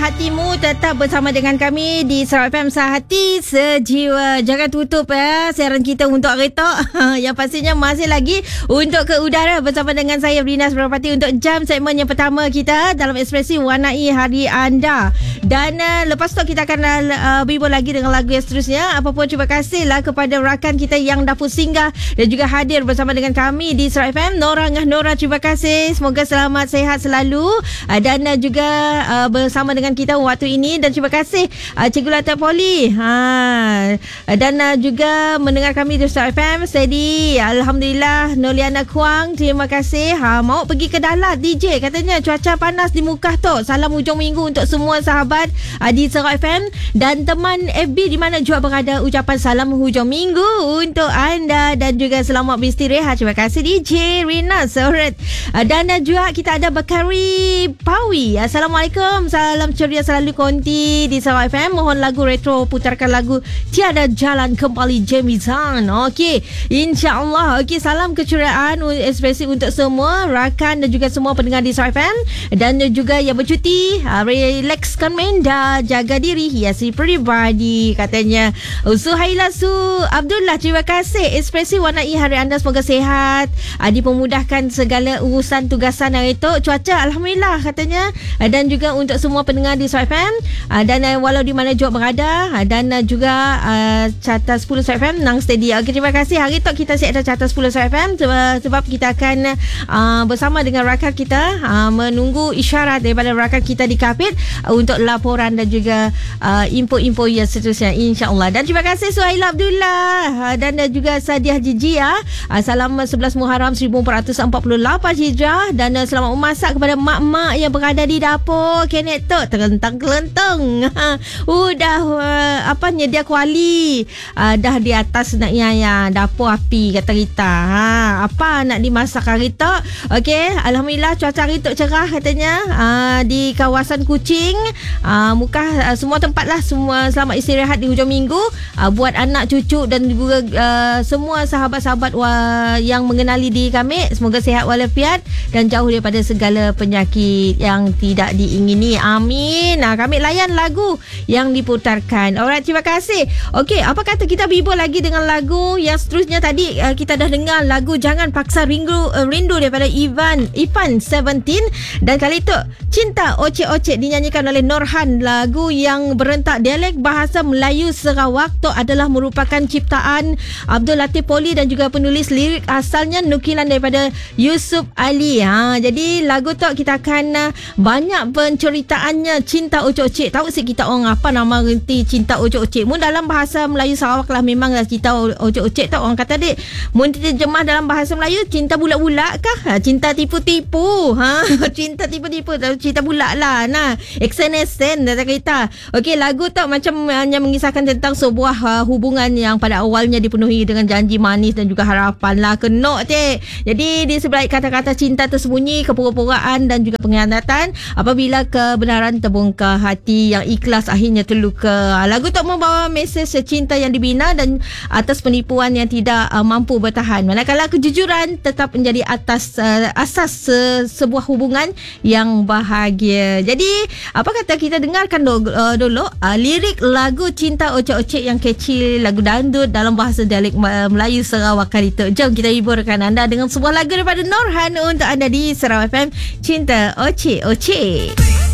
hatimu tetap bersama dengan kami di Sarawak FM Sehati Sejiwa. Jangan tutup siaran kita untuk hari tu. Yang pastinya masih lagi untuk ke udara bersama dengan saya Rinas Berapati untuk jam segmen yang pertama kita dalam Ekspresi Warnai Hari Anda. Dan lepas tu kita akan berhibur lagi dengan lagu yang seterusnya. Apapun terima kasihlah kepada rakan kita yang dah pun singgah dan juga hadir bersama dengan kami di Sarawak FM. Nora Ngah Nora, terima kasih. Semoga selamat sehat selalu dan juga bersama dengan kita waktu ini. Dan terima kasih Cikgu Lata Poli dan juga mendengar kami di Sarawak FM steady. Alhamdulillah. Noliana Kuang, terima kasih. Mau pergi ke Dalat DJ katanya, cuaca panas di Mukah tu. Salam hujung minggu untuk semua sahabat di Sarawak FM dan teman FB di mana juga berada. Ucapan salam hujung minggu untuk anda dan juga selamat beristirahat. Terima kasih DJ Rina Soret. Dan juga kita ada Bakari Pawi. Assalamualaikum. Salam ceria selalu konti di Sarawak FM. Mohon lagu retro, putarkan lagu Tiada Jalan Kembali Jamizan. Okey, insya-Allah. Okey, salam keceriaan ekspresi untuk semua rakan dan juga semua pendengar di Sarawak FM dan juga yang bercuti. Relaxkan minda, jaga diri, hiasi peribadi katanya. Suhaila Su Abdullah, terima kasih. Ekspresi warnai hari anda semoga sehat, dipermudahkan segala urusan tugasan hari itu. Cuaca alhamdulillah katanya. Dan juga untuk semua pendengar di Sarawak FM dan walau di mana juga berada dan juga Carta 10 Sarawak FM nang steady. Okay, terima kasih. Hari tu kita siap ada Carta 10 Sarawak FM sebab kita akan bersama dengan rakan kita menunggu isyarat daripada rakan kita di Kapit untuk laporan dan juga info-info yang seterusnya insya-Allah. Dan terima kasih Suhaila Abdullah dan juga Sadiah Jijia. Salam 11 Muharram 1448 Hijrah dan selamat memasak kepada mak-mak yang berada di dapur. Kenek tu terlentang-kelentang. Dah nyedia kuali. Dah di atas nak ya dapur api kata Rita. Apa nak dimasak hari tu? Okey, alhamdulillah cuaca hari tu cerah katanya. Di kawasan Kuching, Mukah, semua tempat lah, semua selamat istirahat di hujung minggu. Buat anak cucu dan juga semua sahabat-sahabat yang mengenali diri kami, semoga sihat walafiat dan jauh daripada segala penyakit yang tidak diingini. Amin. Kami layan lagu yang diputarkan. Alright, terima kasih. Okey, apa kata kita berhibur lagi dengan lagu yang seterusnya. Tadi kita dah dengar lagu Jangan Paksa Rindu daripada Ivan 17 dan kali itu Cinta Ocek-Ocek dinyanyikan oleh Norhan. Lagu yang berentak dialek bahasa Melayu Sarawak tu adalah merupakan ciptaan Abdul Latif Poli dan juga penulis lirik asalnya nukilan daripada Yusuf Ali. Jadi lagu tu kita akan banyak penceritaannya. Cinta Ocek-Ocek. Tahu sih kita orang apa nama renti Cinta Ocek-Ocek. Mun dalam bahasa Melayu Sarawak lah memang Cinta Ocek-Ocek tu orang kata dek. Mun terjemah dalam bahasa Melayu cinta bulat-bulat kah? Cinta tipu-tipu. Cinta tipu-tipu. Cinta bulat lah. Nah, exen data kita. Okey, lagu tu macam hanya mengisahkan tentang sebuah hubungan yang pada awalnya dipenuhi dengan janji manis dan juga harapan lah. Kenok cik. Jadi di sebalik kata-kata cinta tersembunyi kepura-puraan dan juga pengkhianatan. Apabila kebenaran terbongkar, hati yang ikhlas akhirnya terluka. Lagu tu membawa mesej cinta yang dibina dan atas penipuan yang tidak mampu bertahan. Manakala kejujuran tetap menjadi asas sebuah hubungan yang bahagia. Jadi apa kata kita dengarkan dulu lirik lagu Cinta Ocek-Ocek yang kecil, lagu dangdut dalam bahasa dialek Melayu Sarawak kali itu. Jom kita hiburkan anda dengan sebuah lagu daripada Norhan untuk anda di Sarawak FM. Cinta Ocek-Ocek.